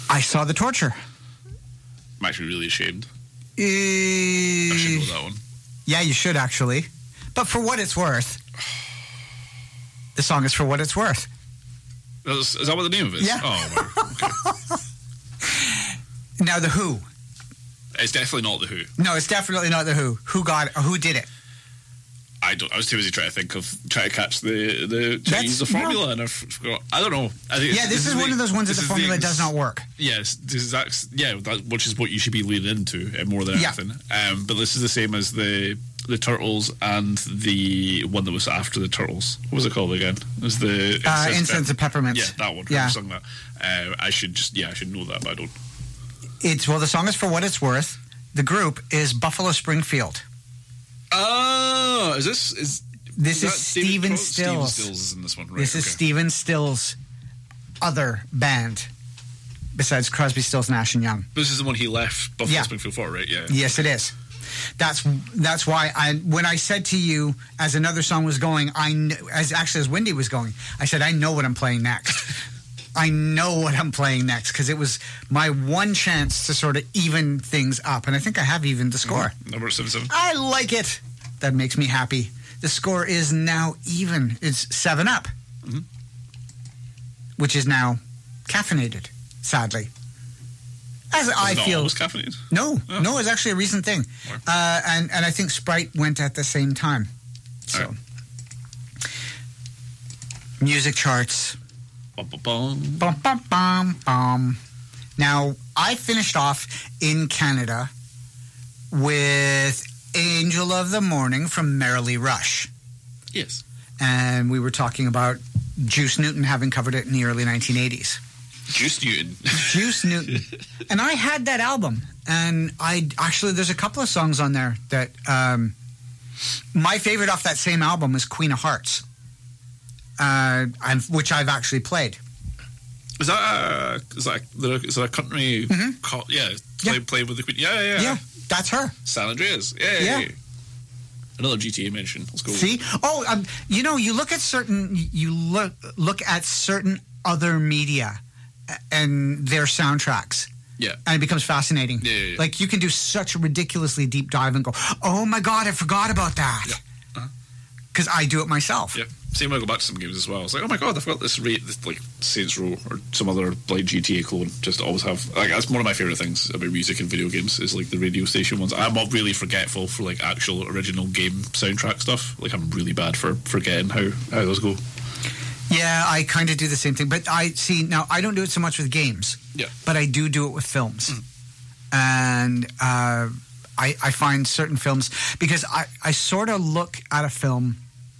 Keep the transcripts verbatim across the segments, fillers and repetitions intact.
I saw The Torture. I'm actually really ashamed. Uh, I should know that one. Yeah, you should actually. But for what it's worth, the song is For What It's Worth. Is, is that what the name of it is? Yeah. Oh, wow. Okay. Now, The Who. It's definitely not The Who. No, it's definitely not The Who. Who got it? Who did it? I don't. I was too busy trying to think of trying to catch the the Chinese the formula, no. and I forgot. I don't know. I think yeah, this, this is, is one the, of those ones that the formula the, does not work. Yes, this is that, yeah, that, which is what you should be leaning into uh, more than yeah. anything. Um, but this is the same as the the Turtles and the one that was after the Turtles. What was it called again? It was the Incense, uh, Incense of Peppermint. Yeah, that one. Yeah, I sung that. Uh, I should just yeah, I should know that, but I don't. It's well, the song is For What It's Worth. The group is Buffalo Springfield. Oh, is this is. This is, is Stephen Stills. Stephen Stills is in this one, right? This is okay. Stephen Stills' other band, besides Crosby, Stills, Nash and Young. This is the one he left Buffalo yeah. Springfield for, right? Yeah. Yes, it is. That's that's why I when I said to you as another song was going, I kn- as actually as Wendy was going, I said I know what I'm playing next. I know what I'm playing next because it was my one chance to sort of even things up, and I think I have evened the score. Mm-hmm. Number seven seven. I like it. That makes me happy. The score is now even. It's seven up, mm-hmm. which is now caffeinated, sadly. As was I it feel, was caffeinated. No, oh. no, it's actually a recent thing, uh, and and I think Sprite went at the same time. So, right. Music charts. Bum, bum, bum. Bum, bum, bum, bum. Now I finished off in Canada with Angel of the Morning from Merrily Rush. Yes. And we were talking about Juice Newton having covered it in the early nineteen eighties. Juice Newton. Juice Newton. And I had that album. And I actually, there's a couple of songs on there that, um, my favorite off that same album is Queen of Hearts, uh, and, which I've actually played. Is that a, is that a, is that a country? Mm-hmm. Call, yeah, play, yeah. play with the Queen. Yeah, yeah, yeah. That's her. San Andreas. Yeah, yeah. yeah. Another G T A mention. Let's go. See? Oh, um, you know, you look at certain, you look look at certain other media and their soundtracks. Yeah. And it becomes fascinating. Yeah, yeah, yeah. Like, you can do such a ridiculously deep dive and go, oh my God, I forgot about that. Yeah. Because uh-huh. I do it myself. Yeah. Same when I go back to some games as well. It's like, oh my God, I forgot this rate, this, like Saints Row or some other like G T A clone. Just always have, like, that's one of my favourite things about music and video games is like the radio station ones. I'm not really forgetful for like actual original game soundtrack stuff. Like, I'm really bad for forgetting how, how those go. Yeah, I kind of do the same thing. But I see, now I don't do it so much with games. Yeah. But I do do it with films. Mm. And uh, I, I find certain films, because I, I sort of look at a film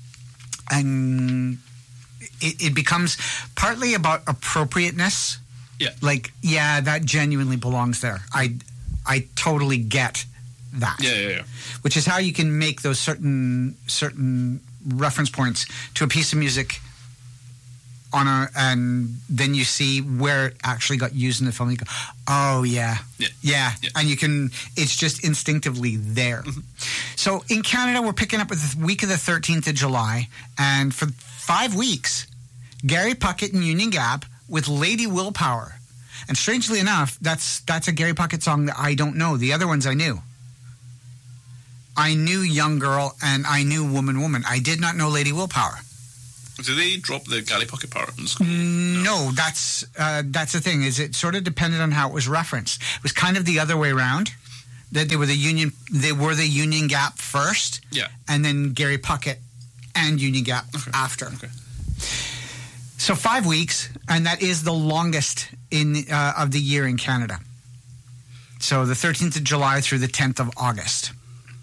and it, it becomes partly about appropriateness. Yeah. Like, yeah, that genuinely belongs there. I, I totally get that. Yeah, yeah, yeah. Which is how you can make those certain certain reference points to a piece of music on a, and then you see where it actually got used in the film. You go, oh yeah, yeah, yeah, yeah. And you can. It's just instinctively there. Mm-hmm. So in Canada, we're picking up with the week of the thirteenth of July, and for five weeks, Gary Puckett and Union Gap with Lady Willpower. And strangely enough, that's that's a Gary Puckett song that I don't know. The other ones I knew. I knew Young Girl and I knew Woman Woman. I did not know Lady Willpower. Do they drop the Gary Puckett part in school? No, no that's uh, that's the thing. Is it sort of depended on how it was referenced. It was kind of the other way around. That they were the Union, they were the Union Gap first, yeah, and then Gary Puckett and Union Gap okay. after. Okay. So five weeks, and that is the longest in uh, of the year in Canada. So the thirteenth of July through the tenth of August.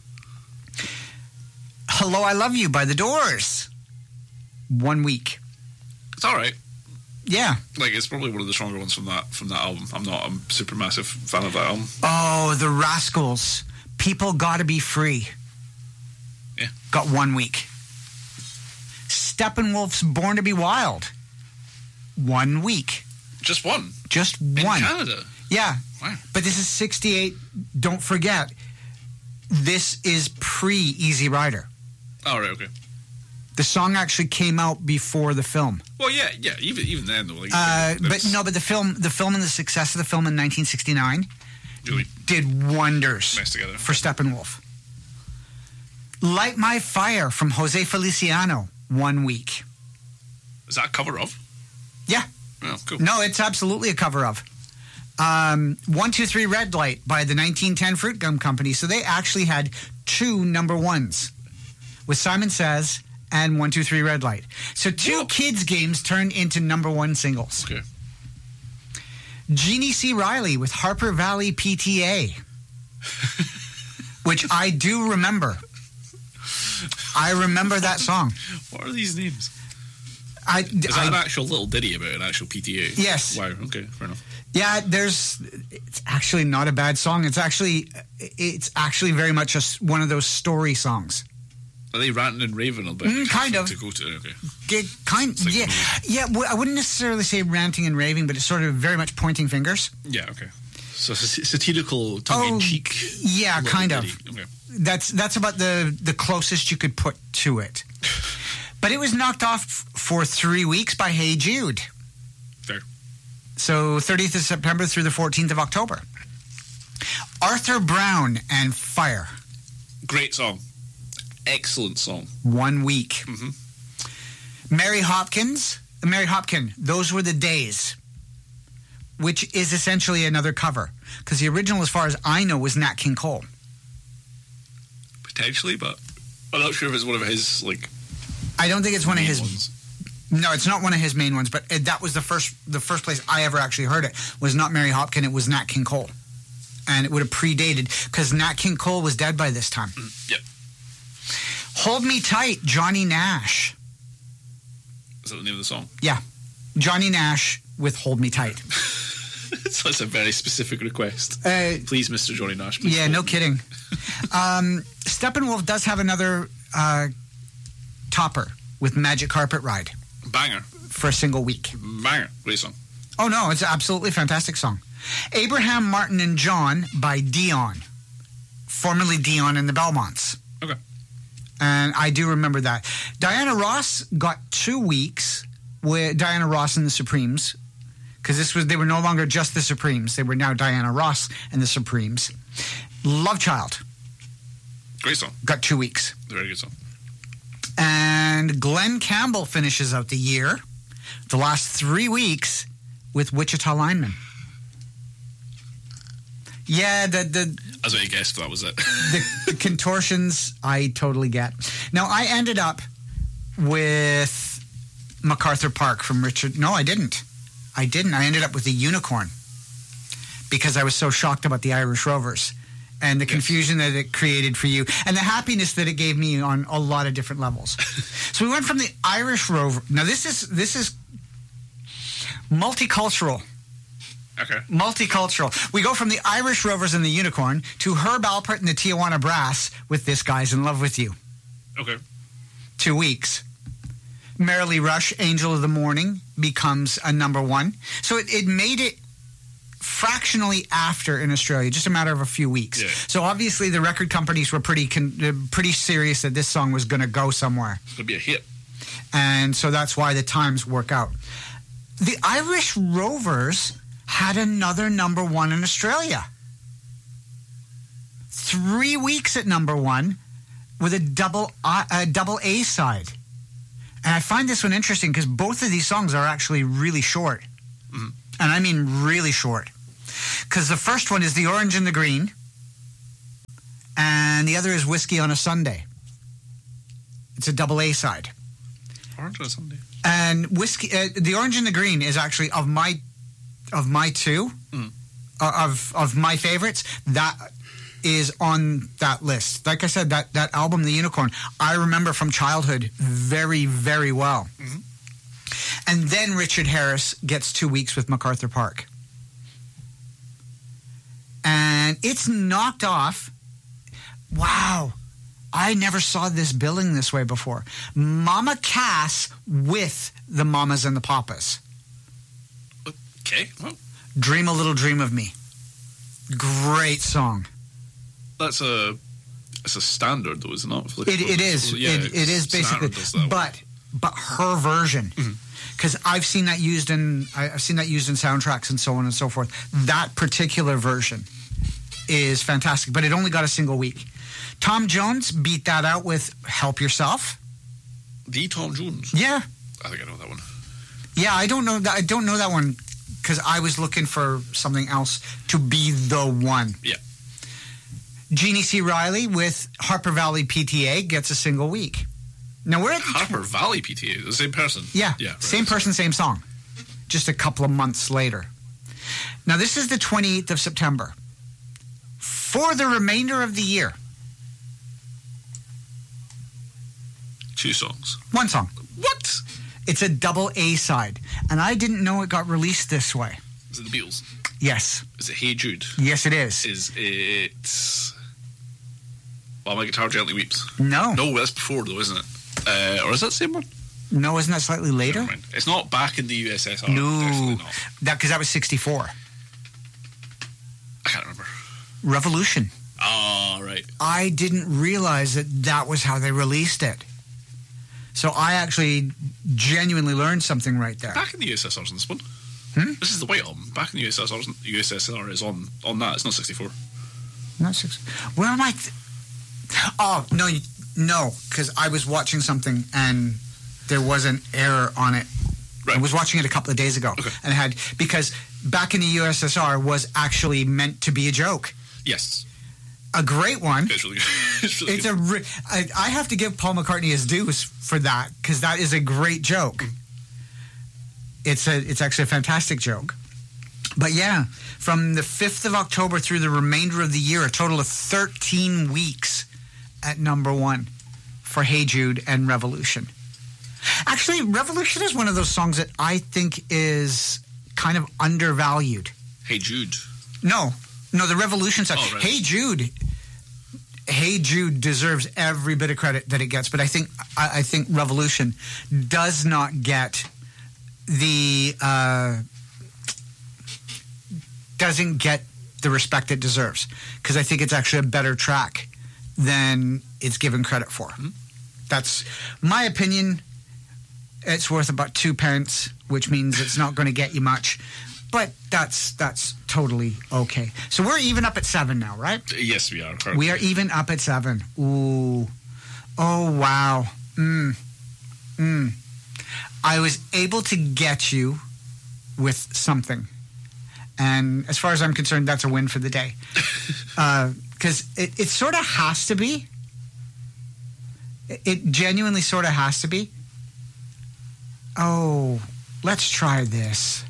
Hello, I Love You by The Doors. One week. It's all right. Yeah. Like, it's probably one of the stronger ones from that from that album. I'm not a super massive fan of that album. Oh, The Rascals. People Gotta Be Free. Yeah. Got one week. Steppenwolf's Born to Be Wild. One week. Just one? Just In one. In Canada? Yeah. Wow. But this is sixty-eight. Don't forget, this is pre-Easy Rider. Oh, right, okay. The song actually came out before the film. Well, yeah, yeah. Even even then, though. Like, uh, but no, but the film, the film, and the success of the film in nineteen sixty-nine really did wonders together. for Steppenwolf. "Light My Fire" from Jose Feliciano, one week. Is that a cover of? Yeah. Oh, cool. No, it's absolutely a cover of. Um, One Two Three Red Light by the nineteen ten Fruit Gum Company. So they actually had two number ones with Simon Says and One Two Three Red Light. So two Whoa. kids games turned into number one singles. Okay. Jeannie C. Riley with Harper Valley P T A, which I do remember. I remember that song. What are these names? I, Is that I, an actual little ditty about an actual P T A? Yes. Wow, okay, fair enough. Yeah, there's. It's actually not a bad song. It's actually, it's actually very much a, one of those story songs. Are they ranting and raving about Mm, kind of. to go to? Okay. Get, kind, like yeah, yeah. w- I wouldn't necessarily say ranting and raving, but it's sort of very much pointing fingers. Yeah, okay. So s- satirical, tongue-in-cheek. Oh, yeah, little kind ditty. of. Okay. That's that's about the the closest you could put to it. But it was knocked off for three weeks by Hey Jude. Fair. So thirtieth of September through the fourteenth of October. Arthur Brown and Fire. Great song. Excellent song. One week. Mm-hmm. Mary Hopkins. Mary Hopkin. Those Were the Days. Which is essentially another cover. Because the original, as far as I know, was Nat King Cole. Potentially, but I'm not sure if it's one of his, like... I don't think it's one of his... ones. No, it's not one of his main ones, but it, that was the first the first place I ever actually heard it. Was not Mary Hopkin, it was Nat King Cole. And it would have predated, because Nat King Cole was dead by this time. Mm, yep. Hold Me Tight, Johnny Nash. Is that the name of the song? Yeah. Johnny Nash with Hold Me Tight. So that's a very specific request. Uh, Please, Mister Johnny Nash. Please yeah, hold no me. kidding. um, Steppenwolf does have another uh, topper with Magic Carpet Ride Banger. for a single week. Banger. Great song. Oh, no, it's an absolutely fantastic song. Abraham, Martin, and John by Dion, formerly Dion and the Belmonts. Okay. And I do remember that. Diana Ross got two weeks with Diana Ross and the Supremes, because this was they were no longer just the Supremes. They were now Diana Ross and the Supremes. Love Child Great song. got two weeks. Very good song. And Glenn Campbell finishes out the year, the last three weeks, with Wichita Lineman. Yeah, the the That's what you guessed. That was it. the, the contortions I totally get. Now, I ended up with MacArthur Park from Richard. No, I didn't. I didn't. I ended up with the Unicorn because I was so shocked about the Irish Rovers and the Yes. confusion that it created for you and the happiness that it gave me on a lot of different levels. So we went from the Irish Rover. Now, this is this is multicultural. Okay. Multicultural. We go from the Irish Rovers and the Unicorn to Herb Alpert and the Tijuana Brass with This Guy's in Love with You. Okay. Two weeks. Merrily Rush, Angel of the Morning, becomes a number one. So it, it made it fractionally after in Australia, just a matter of a few weeks. Yeah. So obviously the record companies were pretty con- uh, pretty serious that this song was going to go somewhere. It's gonna be a hit. And so that's why the times work out. The Irish Rovers had another number one in Australia. Three weeks at number one with a double uh, a double A side. And I find this one interesting because both of these songs are actually really short. Mhm. And I mean really short. Because the first one is The Orange and the Green, and the other is Whiskey on a Sunday. It's a double A side. Orange on Sunday. And whiskey, uh, The Orange and the Green is actually of my of my two Mm. uh, of of my favorites. That is on that list. Like I said, that that album, The Unicorn, I remember from childhood very, very well. Mhm. And then Richard Harris gets two weeks with MacArthur Park. And it's knocked off. Wow. I never saw this billing this way before. Mama Cass with the Mamas and the Papas. Okay. Well, Dream a Little Dream of Me. Great song. that's a It's a standard, though, is it not? Like, It, it is. Yeah, it, it is basically. But but her version, because mm-hmm. I've seen that used in I've seen that used in soundtracks and so on and so forth. That particular version is fantastic, but it only got a single week. Tom Jones beat that out with "Help Yourself." The Tom Jones. Yeah, I think I know that one. Yeah, I don't know that. I don't know that one because I was looking for something else to be the one. Yeah. Jeannie C. Riley with Harper Valley P T A gets a single week. Now we're at the Harper tw- Valley P T A, the same person. Yeah, yeah right, same person, same song. Just a couple of months later. Now this is the twenty-eighth of September. For the remainder of the year, two songs. One song. What? It's a double A side, and I didn't know it got released this way. Is it the Beatles? Yes. Is it Hey Jude? Yes, it is. Is it While My Guitar Gently Weeps? No. No, that's before though, isn't it? Uh, or is that the same one? No, isn't that slightly later? Never mind. It's not Back in the U S S R. No. Definitely not. That because that was sixty-four. I can't remember. Revolution. Oh, right. I didn't realize that that was how they released it. So I actually genuinely learned something right there. Back in the U S S R is on this one. Hmm? This is the White Album. Back in the U S S R, U S S R is on, on that. It's not sixty-four. Not six. Where am I? Th- oh, no, no, because I was watching something and there was an error on it. Right. I was watching it a couple of days ago. Okay. And it had, because Back in the U S S R was actually meant to be a joke. Yes. A great one. It's really good. It's, really It's good. a. Re- I, I have to give Paul McCartney his dues for that because that is a great joke. It's a. It's actually a fantastic joke. But yeah, from the fifth of October through the remainder of the year, a total of thirteen weeks at number one for Hey Jude and Revolution. Actually, Revolution is one of those songs that I think is kind of undervalued. Hey Jude. No, no, the Revolution song. Oh, right. Hey Jude. Hey Jude deserves every bit of credit that it gets, but I think I, I think Revolution does not get the uh, doesn't get the respect it deserves because I think it's actually a better track than it's given credit for. Mm-hmm. That's my opinion. It's worth about two pence, which means it's not going to get you much. But that's that's totally okay. So we're even up at seven now, right? Yes, we are. Currently. We are even up at seven. Ooh. Oh, wow. Mm. Mm. I was able to get you with something. And as far as I'm concerned, that's a win for the day. Because uh, it, it sort of has to be. It, it genuinely sort of has to be. Oh, let's try this.